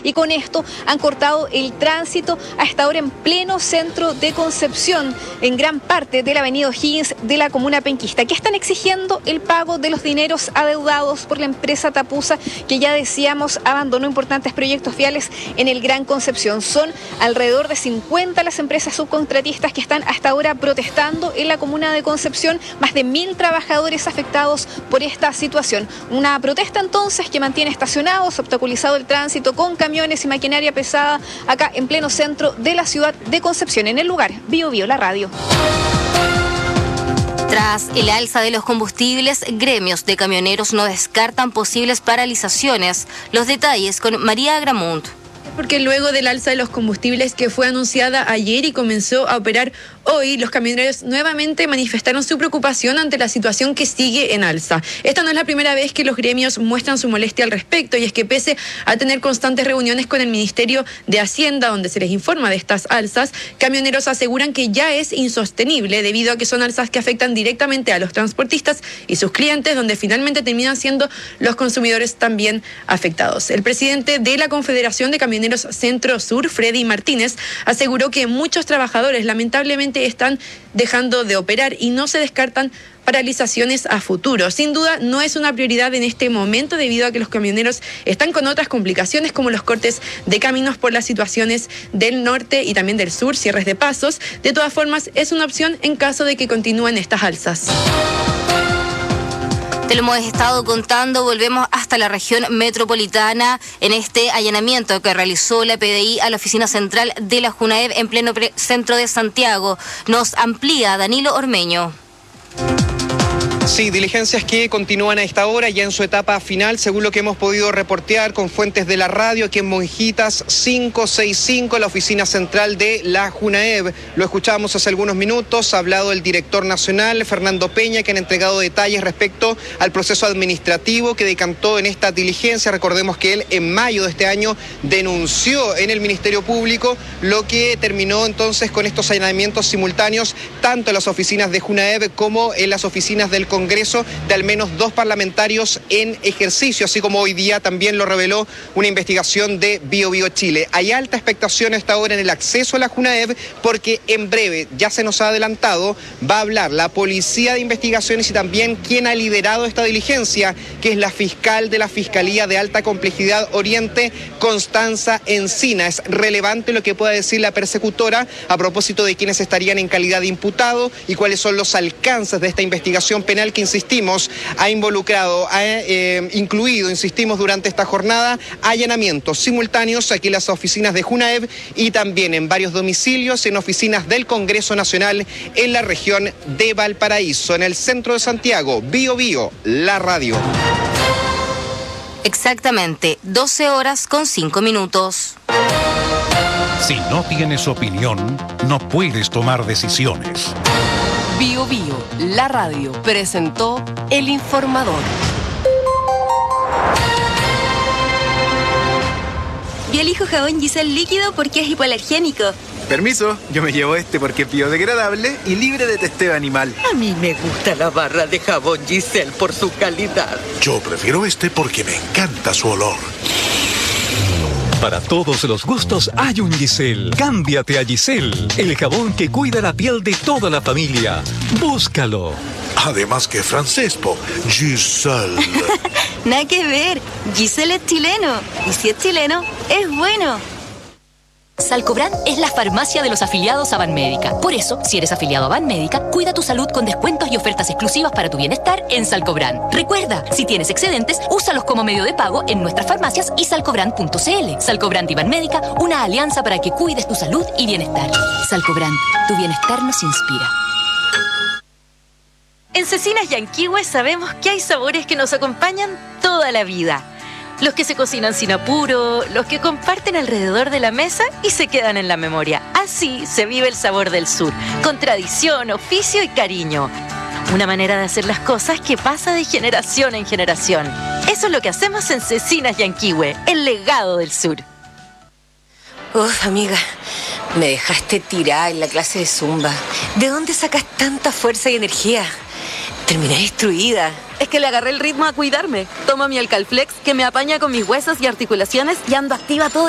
y con esto han cortado el tránsito a esta hora en pleno centro de Concepción, en gran parte de la avenida O'Higgins de la comuna penquista, que están exigiendo el pago de los dineros adeudados por la empresa Tapusa, que ya decíamos abandonó importantes proyectos viales en el Gran Concepción. Son alrededor de 50 las empresas subcontratistas que están hasta ahora protestando en la comuna de Concepción, más de 1000 trabajadores afectados por esta situación. Una protesta entonces que mantiene estacionados, obstaculizado el tránsito con camiones y maquinaria pesada acá en pleno centro de la ciudad de Concepción. En el lugar, Bio Bio, la radio. Tras el alza de los combustibles, gremios de camioneros no descartan posibles paralizaciones. Los detalles con María Agramunt. Porque luego del alza de los combustibles que fue anunciada ayer y comenzó a operar hoy, los camioneros nuevamente manifestaron su preocupación ante la situación que sigue en alza. Esta no es la primera vez que los gremios muestran su molestia al respecto, y es que pese a tener constantes reuniones con el Ministerio de Hacienda donde se les informa de estas alzas, camioneros aseguran que ya es insostenible debido a que son alzas que afectan directamente a los transportistas y sus clientes, donde finalmente terminan siendo los consumidores también afectados. El presidente de la Confederación de Camioneros Centro-Sur, Freddy Martínez, aseguró que muchos trabajadores lamentablemente están dejando de operar y no se descartan paralizaciones a futuro. Sin duda no es una prioridad en este momento debido a que los camioneros están con otras complicaciones como los cortes de caminos por las situaciones del norte y también del sur, cierres de pasos. De todas formas, es una opción en caso de que continúen estas alzas. Te lo hemos estado contando, volvemos hasta la región metropolitana en este allanamiento que realizó la PDI a la oficina central de la Junaev en pleno centro de Santiago. Nos amplía Danilo Ormeño. Sí, diligencias que continúan a esta hora ya en su etapa final, según lo que hemos podido reportear con fuentes de la radio aquí en Monjitas 565, la oficina central de la Junaev. Lo escuchábamos hace algunos minutos, ha hablado el director nacional, Fernando Peña, que han entregado detalles respecto al proceso administrativo que decantó en esta diligencia. Recordemos que él en mayo de este año denunció en el Ministerio Público, lo que terminó entonces con estos allanamientos simultáneos, tanto en las oficinas de Junaev como en las oficinas del Congreso, de al menos 2 parlamentarios en ejercicio, así como hoy día también lo reveló una investigación de Bio Bio Chile. Hay alta expectación a esta hora en el acceso a la Junaev, porque en breve, ya se nos ha adelantado, va a hablar la Policía de Investigaciones y también quien ha liderado esta diligencia, que es la fiscal de la Fiscalía de Alta Complejidad Oriente, Constanza Encina. Es relevante lo que pueda decir la persecutora a propósito de quienes estarían en calidad de imputado y cuáles son los alcances de esta investigación penal que, insistimos, ha incluido, insistimos, durante esta jornada, allanamientos simultáneos aquí en las oficinas de Junaev y también en varios domicilios, en oficinas del Congreso Nacional en la región de Valparaíso, en el centro de Santiago. Bio Bio, la radio. Exactamente, 12:05. Si no tienes opinión, no puedes tomar decisiones. Bio Bio, la radio, presentó El Informador. Yo elijo jabón Giselle líquido porque es hipoalergénico. Permiso, yo me llevo este porque es biodegradable y libre de testeo animal. A mí me gusta la barra de jabón Giselle por su calidad. Yo prefiero este porque me encanta su olor. Para todos los gustos hay un Giselle. Cámbiate a Giselle, el jabón que cuida la piel de toda la familia. Búscalo. Además que francés, Giselle. Nada que ver. Giselle es chileno. Y si es chileno, es bueno. Salcobran es la farmacia de los afiliados a Banmédica. Por eso, si eres afiliado a Banmédica, cuida tu salud con descuentos y ofertas exclusivas para tu bienestar en Salcobran. Recuerda, si tienes excedentes, úsalos como medio de pago en nuestras farmacias y salcobran.cl. Salcobran y Banmédica, una alianza para que cuides tu salud y bienestar. Salcobran, tu bienestar nos inspira. En Cecinas Yanquihue sabemos que hay sabores que nos acompañan toda la vida. Los que se cocinan sin apuro, los que comparten alrededor de la mesa y se quedan en la memoria. Así se vive el sabor del sur, con tradición, oficio y cariño. Una manera de hacer las cosas que pasa de generación en generación. Eso es lo que hacemos en Cecinas Yanquihue, el legado del sur. Uf, amiga, me dejaste tirada en la clase de Zumba. ¿De dónde sacas tanta fuerza y energía? Terminé destruida. Es que le agarré el ritmo a cuidarme. Tomo mi Alcalflex, que me apaña con mis huesos y articulaciones, y ando activa todo